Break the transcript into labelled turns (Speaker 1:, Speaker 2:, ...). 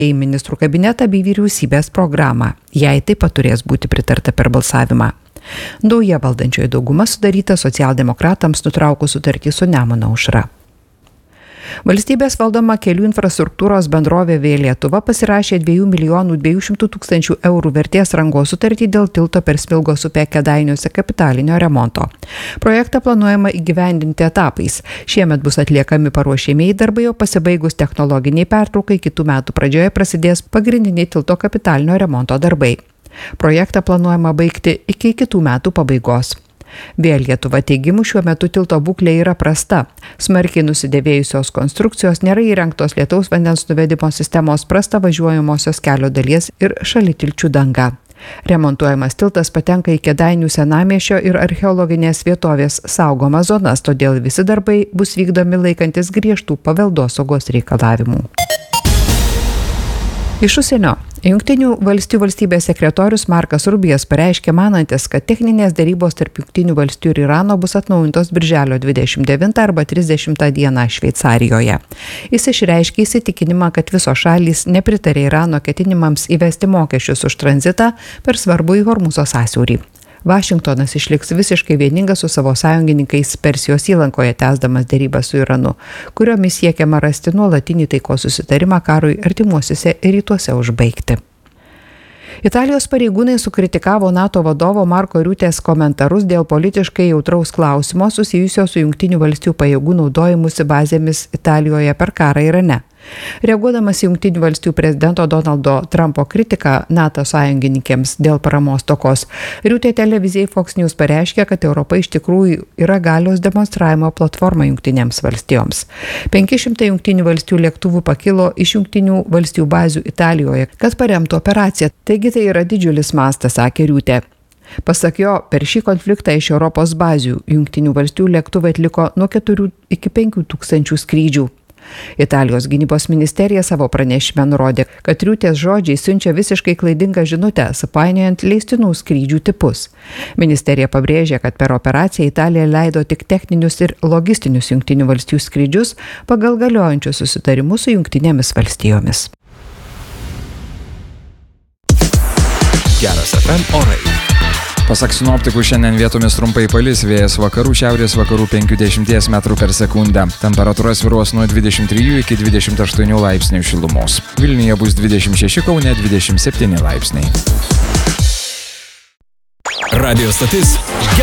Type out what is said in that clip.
Speaker 1: į ministrų kabinetą bei vyriausybės programą. Jai taip pat turės būti pritarta per balsavimą. Nauja valdančioji dauguma sudaryta socialdemokratams nutraukus sutartį su Nemuno aušra. Valstybės valdoma kelių infrastruktūros bendrovė Via Lietuva pasirašė 2 200 000 eurų vertės rangos sutartį dėl tilto per Smilgos upę Kėdainiuose kapitalinio remonto. Projektą planuojama įgyvendinti etapais. Šiemet bus atliekami paruošiamieji darbai, o pasibaigus technologiniai pertraukai kitų metų pradžioje prasidės pagrindiniai tilto kapitalinio remonto darbai. Projektą planuojama baigti iki kitų metų pabaigos. Via Lietuva teigimu šiuo metu tilto būklė yra prasta. Smarkiai nusidėvėjusios konstrukcijos, nėra įrengtos lietaus vandens nuvedimo sistemos, prasta važiuojamosios kelio dalies ir šalitilčių danga. Remontuojamas tiltas patenka į Kėdainių senamiesčio ir archeologinės vietovės saugomas zonas, todėl visi darbai bus vykdomi laikantis griežtų paveldosaugos reikalavimų. Iš užsienio. Jungtinių valstijų valstybės sekretorius Markas Rubijas pareiškė manantis, kad techninės derybos tarp Jungtinių valstijų ir Irano bus atnaujintos birželio 29 arba 30 dieną Šveicarijoje. Jis išreiškė įsitikinimą, kad visos šalys nepritarė Irano ketinimams įvesti mokesčius už tranzitą per svarbų į Hormuzo sąsiaurį. Vašingtonas išliks visiškai vieningas su savo sąjungininkais Persijos įlankoje, tęsdamas derybas su Iranu, kuriomis siekiama rasti nuolatinį taikos susitarimą karui artimuosiuose rytuose užbaigti. Italijos pareigūnai sukritikavo NATO vadovo Marko Riutės komentarus dėl politiškai jautraus klausimo susijusio su Jungtinių valstijų pajėgų naudojimusi bazėmis Italijoje per karą Irane. Reaguodamas į Jungtinių valstijų prezidento Donaldo Trumpo kritiką NATO sąjungininkėms dėl paramos stokos, Riutė televizijai Fox News pareiškė, kad Europa iš tikrųjų yra galios demonstravimo platforma Jungtinėms valstijoms. 500 Jungtinių valstijų lėktuvų pakilo iš Jungtinių valstijų bazių Italijoje, kad paremtų operaciją. Taigi tai yra didžiulis mastas, sakė Riutė. Pasak jo, per šį konfliktą iš Europos bazių Jungtinių valstijų lėktuvai atliko nuo 4 iki 5 tūkstančių skrydžių. Italijos gynybos ministerija savo pranešime nurodė, kad Riutės žodžiai siunčia visiškai klaidingą žinutę, supainiojant leistinų skrydžių tipus. Ministerija pabrėžė, kad per operaciją Italija leido tik techninius ir logistinius Jungtinių valstijų skrydžius pagal galiojančius susitarimus su Jungtinėmis valstijomis.
Speaker 2: Geras FM orai. Pasak sinoptikų, šiandien vietomis trumpai palis, vėjas vakarų šiaurės vakarų 50 m/s. Temperatūra svyruos nuo 23 iki 28 laipsnių šilumos. Vilniuje bus 26, Kaune 27 laipsniai. Radio stotis